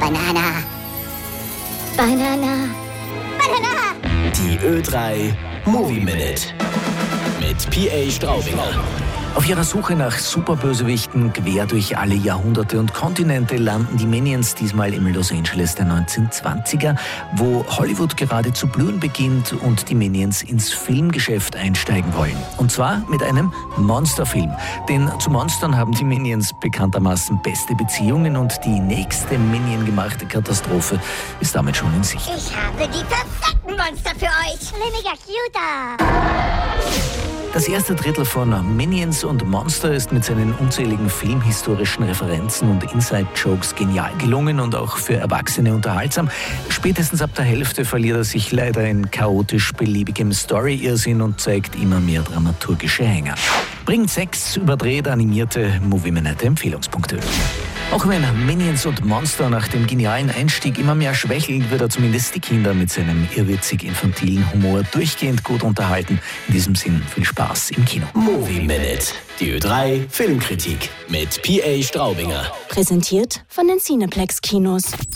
Banana. Banana. Banana. Die Ö3 Movie Minute mit P.A. Straubinger. Auf ihrer Suche nach Superbösewichten quer durch alle Jahrhunderte und Kontinente landen die Minions diesmal im Los Angeles der 1920er, wo Hollywood gerade zu blühen beginnt und die Minions ins Filmgeschäft einsteigen wollen. Und zwar mit einem Monsterfilm. Denn zu Monstern haben die Minions bekanntermaßen beste Beziehungen und die nächste Minion-gemachte Katastrophe ist damit schon in Sicht. Ich habe die perfekten Monster für euch. Weniger cuter. Das erste Drittel von Minions und Monster ist mit seinen unzähligen filmhistorischen Referenzen und Inside-Jokes genial gelungen und auch für Erwachsene unterhaltsam. Spätestens ab der Hälfte verliert er sich leider in chaotisch beliebigem Story-Irrsinn und zeigt immer mehr dramaturgische Hänger. Bringt 6 überdreht animierte Movie-Minute-Empfehlungspunkte. Auch wenn Minions und Monster nach dem genialen Einstieg immer mehr schwächeln, wird er zumindest die Kinder mit seinem irrwitzig-infantilen Humor durchgehend gut unterhalten. In diesem Sinn viel Spaß im Kino. Movie Minute, die Ö3 Filmkritik mit P.A. Straubinger. Präsentiert von den Cineplex Kinos.